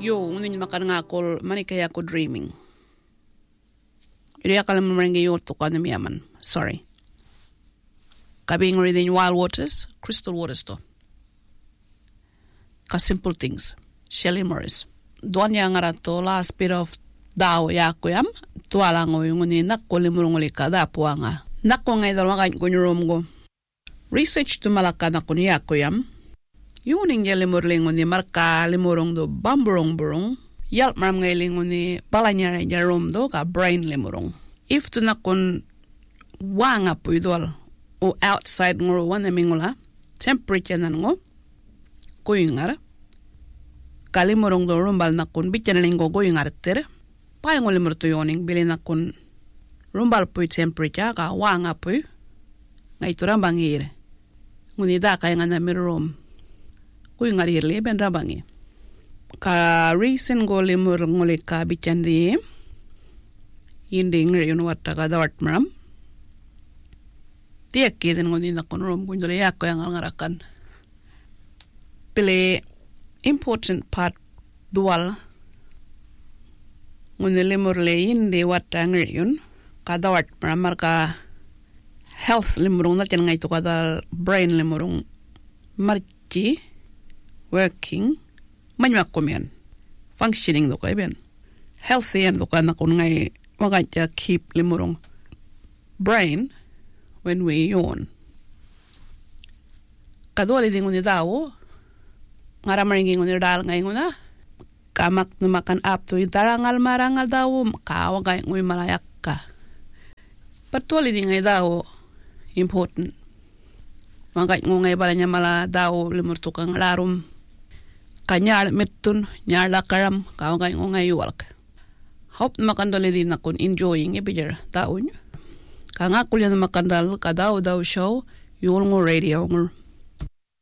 Yo, unin makan ngakol manikaya ko dreaming. Iri akala maringi yo to ka yaman. Sorry. Kabing reading Wild Waters, Crystal Waters to. Ka Simple Things. Shelley Morris. Doan yang arato last bit of dao ya kuyam. Tuala ngo yung ni nakko limurunguli ka da puanga. Nakko ngay dalwa kain ko nyurom go. Research to malaka na kunya kuyam. Yuning ya limurling ni marka limurong do bamburong burong. Yalp maram ngay lingon ni balanya jarom do ka brain limurong. If to nakon wanga po idol o outside ngoro wana mingula temperature nan ngo kuyungar kalimurong do rumbal nakon bityan linggo kuyungar ter pa ngol limur to yoning bili nakon rumbal po temperature ka wanga po ngay turang bangir nguni da kaya nga na mirom kuyungar hirli ben rabangi ka recent go limur ngoli ka bityan di hindi ngayon wata ka dawat maram tiyak kiden ngoni nakon rom kundole yakko yang ngarakan pili important part dual ngoni limur le hindi wata ngayon ka dawat maram marka health limurong na ngai to kada brain limurong marchi working manyak komian functioning do kai ben healthy and do kana kun ngai waganja keep limurong brain when we yawn kadole dingun ni dawo ngaramaringin ngun dal ngai nguna kamak numakan up to darangal marangal dawo kawagay ngui malayak ka patuli dingai dawo important magay ngungai balanya mala dawo limur tukang larum kanyal mitun nyala karam kawagay ngungai yuwalk hope makandali din akon enjoying ibijar taon kanga kulyan makandal kadaw daw show yul ngo radio ngor